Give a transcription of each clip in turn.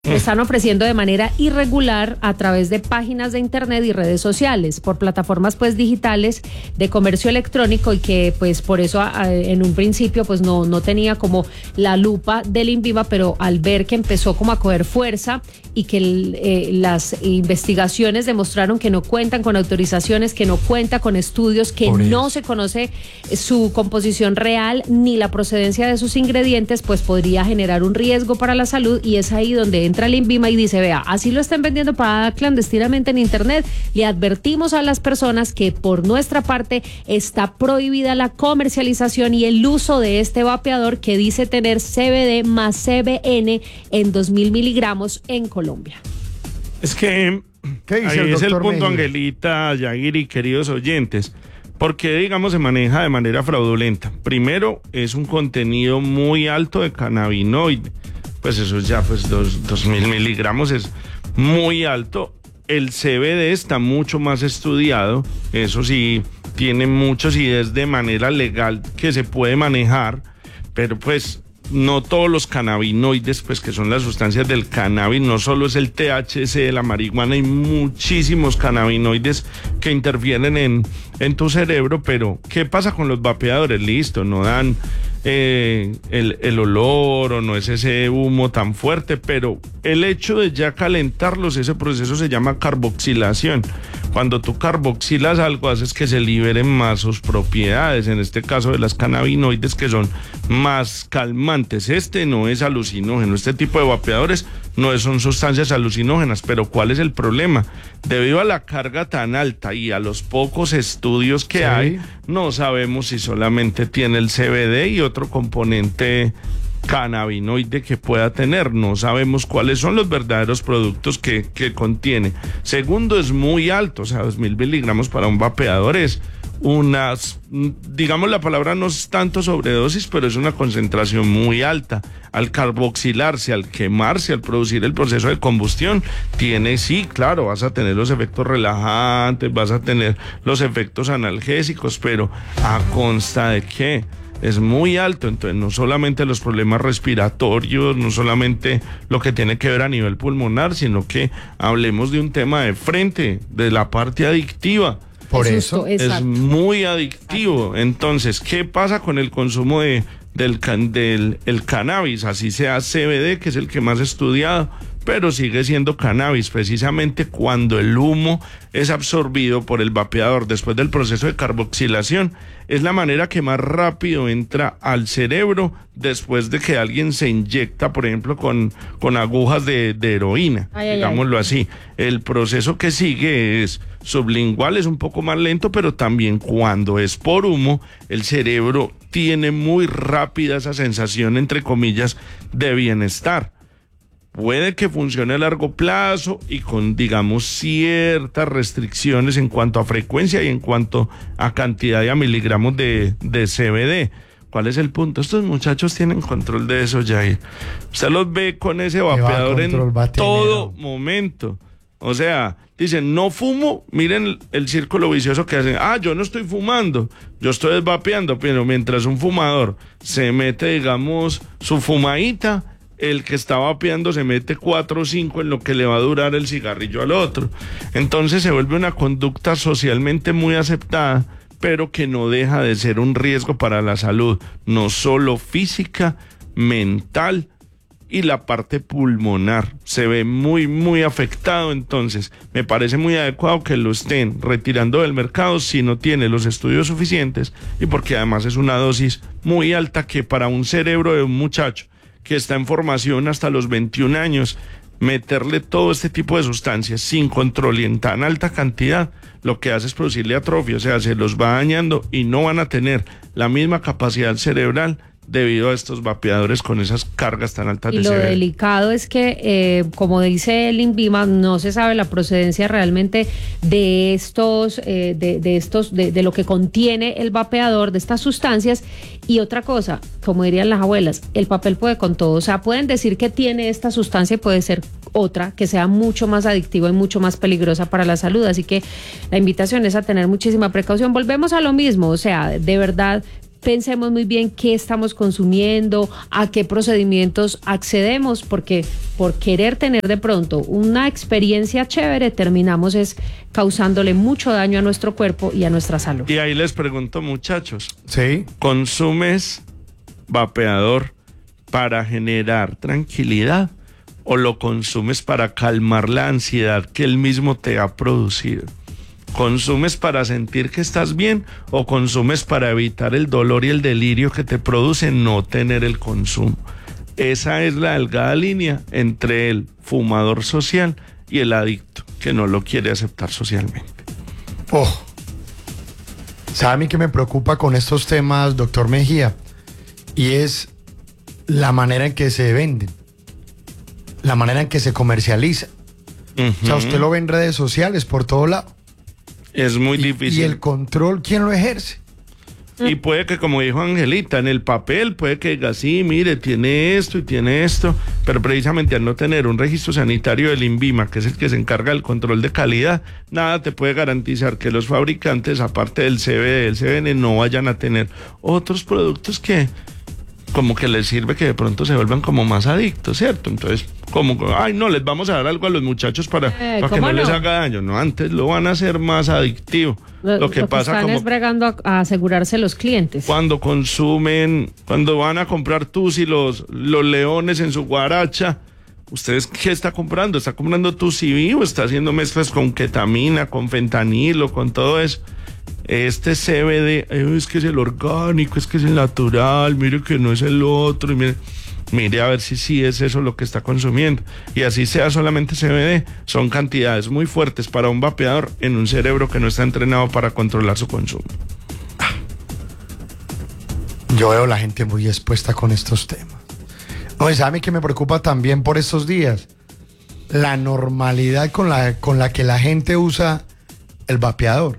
Están ofreciendo de manera irregular a través de páginas de internet y redes sociales, por plataformas pues digitales de comercio electrónico, y que pues por eso en un principio pues no tenía como la lupa del INVIMA, pero al ver que empezó como a coger fuerza y que las investigaciones demostraron que no cuentan con autorizaciones, que no cuenta con estudios, que no se conoce su composición real ni la procedencia de sus ingredientes, pues podría generar un riesgo para la salud. Y es ahí donde entra el INVIMA y dice: vea, así lo están vendiendo para clandestinamente en internet, le advertimos a las personas que por nuestra parte está prohibida la comercialización y el uso de este vapeador que dice tener CBD más CBN en 2.000 miligramos en Colombia. Es que ahí es el punto, Angelita, Yaguiri, queridos oyentes, porque digamos se maneja de manera fraudulenta. Primero, es un contenido muy alto de cannabinoide, pues eso ya, pues 2.000 miligramos es muy alto. El CBD está mucho más estudiado, eso sí, tiene muchos y es de manera legal que se puede manejar, pero pues no todos los cannabinoides, pues que son las sustancias del cannabis, no solo es el THC de la marihuana, hay muchísimos cannabinoides que interfieren en tu cerebro. Pero ¿qué pasa con los vapeadores? Listo, no dan el olor o no es ese humo tan fuerte, pero el hecho de ya calentarlos, ese proceso se llama carboxilación. Cuando tú carboxilas algo, haces que se liberen más sus propiedades, en este caso de las cannabinoides, que son más calmantes. Este no es alucinógeno, este tipo de vapeadores no son sustancias alucinógenas. Pero ¿cuál es el problema? Debido a la carga tan alta y a los pocos estudios que hay, no sabemos si solamente tiene el CBD y otro componente cannabinoide que pueda tener. No sabemos cuáles son los verdaderos productos que contiene. Segundo, es muy alto, o sea, 2.000 miligramos para un vapeador es digamos, la palabra no es tanto sobredosis, pero es una concentración muy alta. Al carboxilarse, al quemarse, al producir el proceso de combustión, sí, claro, vas a tener los efectos relajantes, vas a tener los efectos analgésicos, pero ¿a consta de qué? Es muy alto. Entonces no solamente los problemas respiratorios, no solamente lo que tiene que ver a nivel pulmonar, sino que hablemos de un tema de frente, de la parte adictiva. Por eso es muy adictivo. Entonces, ¿qué pasa con el consumo del cannabis? Así sea CBD, que es el que más estudiado, pero sigue siendo cannabis. Precisamente cuando el humo es absorbido por el vapeador después del proceso de carboxilación, es la manera que más rápido entra al cerebro después de que alguien se inyecta, por ejemplo, con agujas de heroína, digámoslo así. El proceso que sigue es sublingual, es un poco más lento, pero también cuando es por humo, el cerebro tiene muy rápida esa sensación, entre comillas, de bienestar. Puede que funcione a largo plazo y con, digamos, ciertas restricciones en cuanto a frecuencia y en cuanto a cantidad de miligramos de CBD. ¿Cuál es el punto? Estos muchachos tienen control de eso, Jair. Usted los ve con ese vapeador en todo momento. O sea, dicen, no fumo, miren el círculo vicioso que hacen. Yo no estoy fumando, yo estoy vapeando, pero mientras un fumador se mete, digamos, su fumadita, el que está vapeando se mete 4 o 5 en lo que le va a durar el cigarrillo al otro. Entonces se vuelve una conducta socialmente muy aceptada, pero que no deja de ser un riesgo para la salud, no solo física, mental y la parte pulmonar. Se ve muy, muy afectado. Entonces me parece muy adecuado que lo estén retirando del mercado si no tiene los estudios suficientes, y porque además es una dosis muy alta que para un cerebro de un muchacho que está en formación hasta los 21 años, meterle todo este tipo de sustancias sin control y en tan alta cantidad, lo que hace es producirle atrofia, o sea, se los va dañando y no van a tener la misma capacidad cerebral debido a estos vapeadores con esas cargas tan altas de CBD. Y lo delicado es que, como dice el INVIMA, no se sabe la procedencia realmente de de lo que contiene el vapeador, de estas sustancias. Y otra cosa, como dirían las abuelas, el papel puede con todo. O sea, pueden decir que tiene esta sustancia y puede ser otra que sea mucho más adictiva y mucho más peligrosa para la salud. Así que la invitación es a tener muchísima precaución. Volvemos a lo mismo, o sea, de verdad, pensemos muy bien qué estamos consumiendo, a qué procedimientos accedemos, porque por querer tener de pronto una experiencia chévere, terminamos es causándole mucho daño a nuestro cuerpo y a nuestra salud. Y ahí les pregunto, muchachos, Sí. ¿consumes vapeador para generar tranquilidad o lo consumes para calmar la ansiedad que él mismo te ha producido? ¿Consumes para sentir que estás bien o consumes para evitar el dolor y el delirio que te produce no tener el consumo? Esa es la delgada línea entre el fumador social y el adicto que no lo quiere aceptar socialmente. Oh. ¿Sabe a mí que me preocupa con estos temas, doctor Mejía? Y es la manera en que se venden, la manera en que se comercializa. O sea, usted lo ve en redes sociales por todo lado. Es muy difícil. Y el control, ¿quién lo ejerce? Y puede que, como dijo Angelita, en el papel puede que diga, sí, mire, tiene esto y tiene esto, pero precisamente al no tener un registro sanitario del INVIMA, que es el que se encarga del control de calidad, nada te puede garantizar que los fabricantes, aparte del CBD, del CBN, no vayan a tener otros productos que como que les sirve que de pronto se vuelvan como más adictos, ¿cierto? Entonces, como, ay, no, les vamos a dar algo a los muchachos para que no les haga daño. No, antes lo van a hacer más adictivo. Lo que pasa están como es bregando a asegurarse los clientes. cuando consumen, cuando van a comprar Tusi los leones en su guaracha, ¿ustedes qué está comprando? ¿Está comprando Tusi vivo? ¿Está haciendo mezclas con ketamina, con fentanilo, con todo eso? Este CBD, es que es el orgánico, es que es el natural, mire que no es el otro, y mire a ver si sí es eso lo que está consumiendo. Y así sea solamente CBD, son cantidades muy fuertes para un vapeador en un cerebro que no está entrenado para controlar su consumo. Yo veo la gente muy expuesta con estos temas. No, y sabe que me preocupa también por estos días, la normalidad con la que la gente usa el vapeador.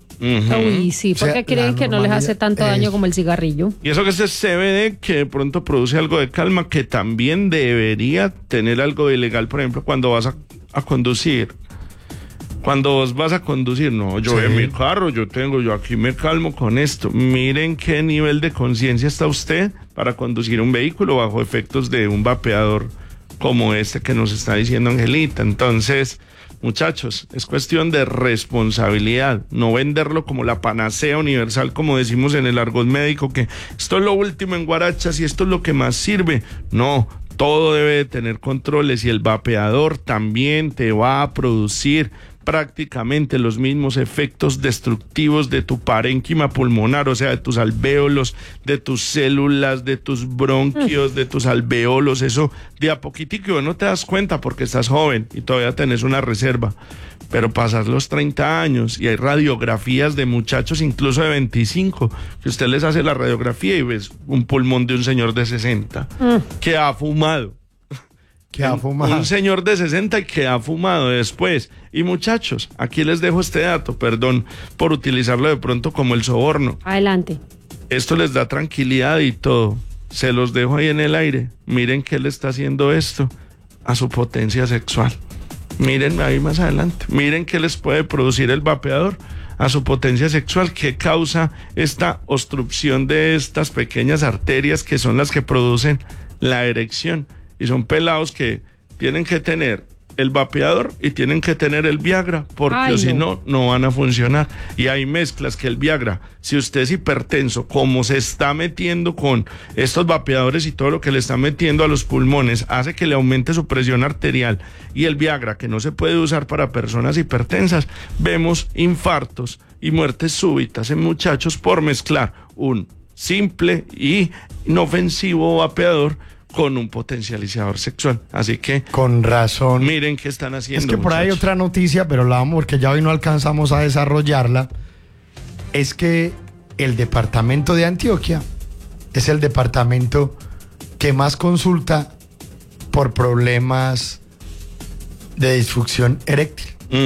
Uy, sí, porque O sea, creen que no les hace tanto daño como el cigarrillo. Y eso que es CBD, que de pronto produce algo de calma, que también debería tener algo de ilegal, por ejemplo, cuando vas a conducir. Cuando vos vas a conducir, no, yo en mi carro, yo aquí me calmo con esto. Miren qué nivel de conciencia está usted para conducir un vehículo bajo efectos de un vapeador como este que nos está diciendo Angelita. Entonces, muchachos, es cuestión de responsabilidad, no venderlo como la panacea universal, como decimos en el argot médico, que esto es lo último en guarachas y esto es lo que más sirve. No, todo debe de tener controles y el vapeador también te va a producir prácticamente los mismos efectos destructivos de tu parénquima pulmonar, o sea, de tus alvéolos, de tus células, de tus bronquios, de tus alvéolos. Eso de a poquitico no te das cuenta porque estás joven y todavía tenés una reserva, pero pasas los 30 años y hay radiografías de muchachos incluso de 25 que usted les hace la radiografía y ves un pulmón de un señor de 60 que ha fumado. Que ha fumado. Un señor de 60 y que ha fumado después. Y muchachos, aquí les dejo este dato, perdón por utilizarlo de pronto como el soborno. Adelante. Esto les da tranquilidad y todo. Se los dejo ahí en el aire. Miren qué le está haciendo esto a su potencia sexual. Miren ahí más adelante. Miren qué les puede producir el vapeador a su potencia sexual, qué causa esta obstrucción de estas pequeñas arterias que son las que producen la erección. Y son pelados que tienen que tener el vapeador y tienen que tener el Viagra, porque si no, no van a funcionar. Y hay mezclas que el Viagra, si usted es hipertenso, como se está metiendo con estos vapeadores y todo lo que le está metiendo a los pulmones, hace que le aumente su presión arterial. Y el Viagra, que no se puede usar para personas hipertensas, vemos infartos y muertes súbitas en muchachos por mezclar un simple y inofensivo vapeador con un potencializador sexual. Así que con razón, miren qué están haciendo. Es que por ahí hay otra noticia, pero la vamos porque ya hoy no alcanzamos a desarrollarla. Es que el departamento de Antioquia es el departamento que más consulta por problemas de disfunción eréctil.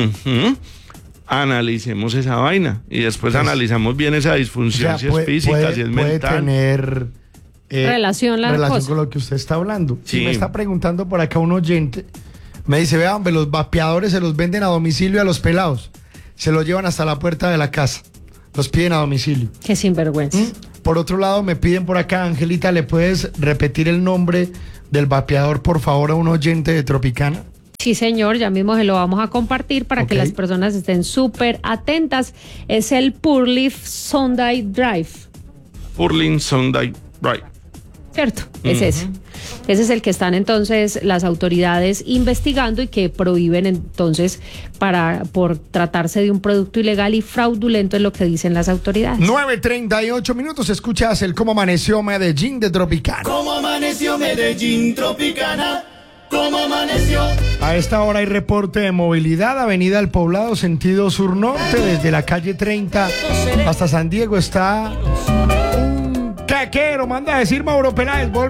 Analicemos esa vaina y después analizamos bien esa disfunción, si es física, si es mental. Puede tener relación con lo que usted está hablando. Sí. Y me está preguntando por acá un oyente, me dice, vean, los vapeadores se los venden a domicilio a los pelados, se los llevan hasta la puerta de la casa, los piden a domicilio. Qué sinvergüenza. Por otro lado, me piden por acá, Angelita, ¿le puedes repetir el nombre del vapeador, por favor, a un oyente de Tropicana? Sí, señor, ya mismo se lo vamos a compartir para que Ok. las personas estén súper atentas. Es el Pure Leaf Sunday Drive, Purlin Sunday Drive. ¿cierto? Es ese. Ese es el que están entonces las autoridades investigando y que prohíben entonces por tratarse de un producto ilegal y fraudulento, es lo que dicen las autoridades. 9:38 minutos, escuchas el Cómo Amaneció Medellín de Tropicana. ¿Cómo amaneció Medellín Tropicana? ¿Cómo amaneció? A esta hora hay reporte de movilidad, Avenida El Poblado, sentido sur-norte, desde la calle 30 hasta San Diego está un caquero, manda a decir Mauro Peláez.